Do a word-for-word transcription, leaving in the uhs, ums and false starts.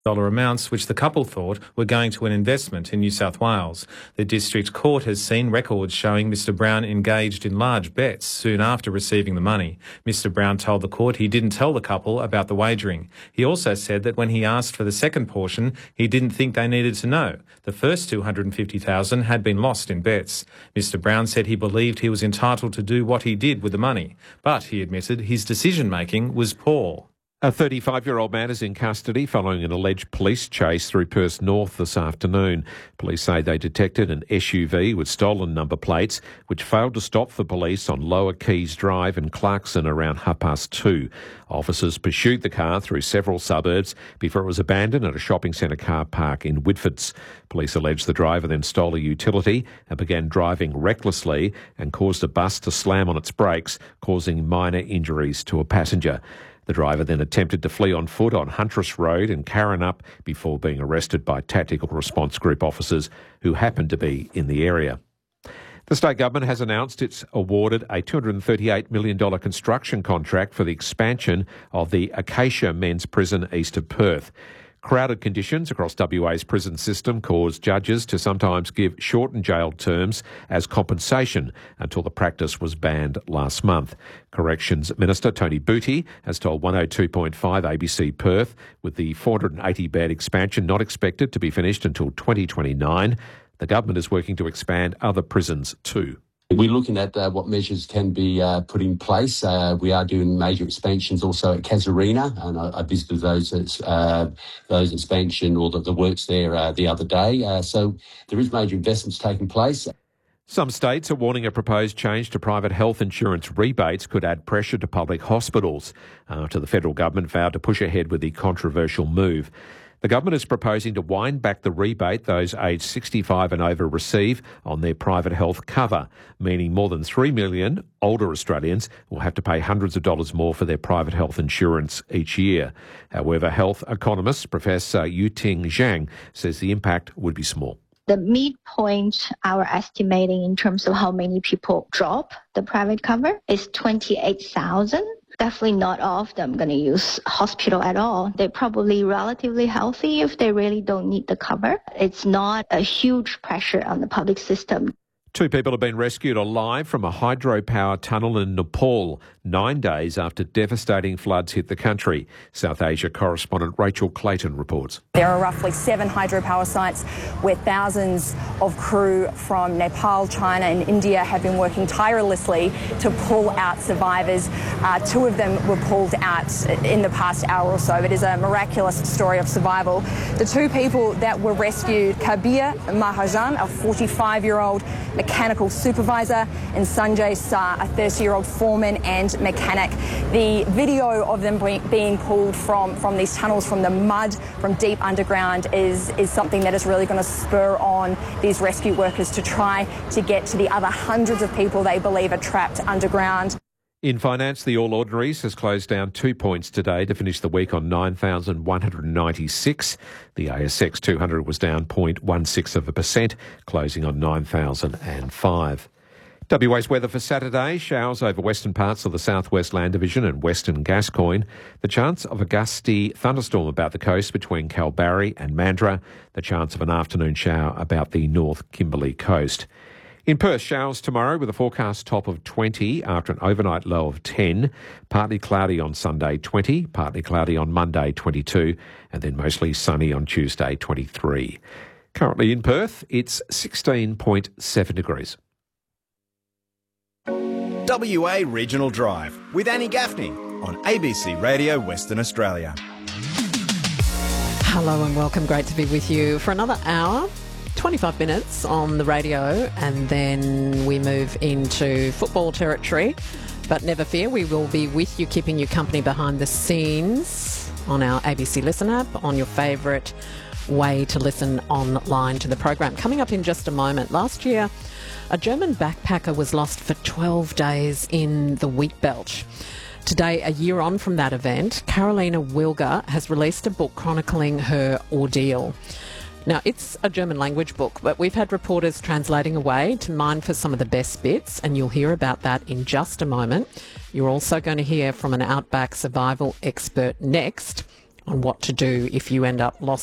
Dollar amounts which the couple thought were going to an investment in New South Wales. The district court has seen records showing Mister Brown engaged in large bets soon after receiving the money. Mister Brown told the court he didn't tell the couple about the wagering. He also said that when he asked for the second portion, he didn't think they needed to know. The first two hundred fifty thousand dollars had been lost in bets. Mister Brown said he believed he was entitled to do what he did with the money, but he admitted his decision-making was poor. A thirty-five-year-old man is in custody following an alleged police chase through Perth North this afternoon. Police say they detected an S U V with stolen number plates, which failed to stop for police on Lower Keys Drive in Clarkson around half past two. Officers pursued the car through several suburbs before it was abandoned at a shopping centre car park in Whitfords. Police allege the driver then stole a utility and began driving recklessly and caused a bus to slam on its brakes, causing minor injuries to a passenger. The driver then attempted to flee on foot on Huntress Road in Karrinyup before being arrested by Tactical Response Group officers who happened to be in the area. The state government has announced it's awarded a two hundred thirty-eight million dollars construction contract for the expansion of the Acacia Men's Prison east of Perth. Crowded conditions across W A's prison system caused judges to sometimes give shortened jail terms as compensation until the practice was banned last month. Corrections Minister Tony Booty has told one oh two point five A B C Perth, with the four hundred eighty bed expansion not expected to be finished until twenty twenty-nine, the government is working to expand other prisons too. We're looking at uh, what measures can be uh, put in place. Uh, we are doing major expansions also at Casuarina, and I, I visited those uh, those expansion or the, the works there uh, the other day. Uh, so there is major investments taking place. Some states are warning a proposed change to private health insurance rebates could add pressure to public hospitals after the federal government vowed to push ahead with the controversial move. The government is proposing to wind back the rebate those aged sixty-five and over receive on their private health cover, meaning more than three million older Australians will have to pay hundreds of dollars more for their private health insurance each year. However, health economist Professor Yuting Zhang says the impact would be small. The midpoint, our estimating in terms of how many people drop the private cover is twenty-eight thousand. Definitely not all of them going to use hospital at all. They're probably relatively healthy if they really don't need the cover. It's not a huge pressure on the public system. Two people have been rescued alive from a hydropower tunnel in Nepal, nine days after devastating floods hit the country. South Asia correspondent Rachel Clayton reports. There are roughly seven hydropower sites where thousands of crew from Nepal, China and India have been working tirelessly to pull out survivors. Uh, two of them were pulled out in the past hour or so. It is a miraculous story of survival. The two people that were rescued, Kabir Mahajan, a forty-five-year-old mechanical supervisor, and Sanjay Shah, a thirty-year-old foreman and mechanic. The video of them being pulled from, from these tunnels, from the mud, from deep underground, is, is something that is really going to spur on these rescue workers to try to get to the other hundreds of people they believe are trapped underground. In finance, the All Ordinaries has closed down two points today to finish the week on nine thousand one hundred ninety-six. The A S X two hundred was down zero point one six of a percent, closing on nine thousand five. W A's weather for Saturday: showers over western parts of the southwest Land Division and western Gascoyne. The chance of a gusty thunderstorm about the coast between Kalbarri and Mandurah. The chance of an afternoon shower about the North Kimberley coast. In Perth, showers tomorrow with a forecast top of twenty after an overnight low of ten. Partly cloudy on Sunday, twenty. Partly cloudy on Monday, twenty-two. And then mostly sunny on Tuesday, twenty-three. Currently in Perth, it's sixteen point seven degrees. W A Regional Drive with Annie Gaffney on A B C Radio Western Australia. Hello and welcome. Great to be with you for another hour. twenty-five minutes on the radio, and then we move into football territory. But never fear, we will be with you, keeping you company behind the scenes on our A B C Listen app, on your favourite way to listen online to the program. Coming up in just a moment. Last year, a German backpacker was lost for twelve days in the Wheat Belt. Today, a year on from that event, Carolina Wilger has released a book chronicling her ordeal. Now, it's a German language book, but we've had reporters translating away to mine for some of the best bits, and you'll hear about that in just a moment. You're also going to hear from an outback survival expert next. on what to do if you end up lost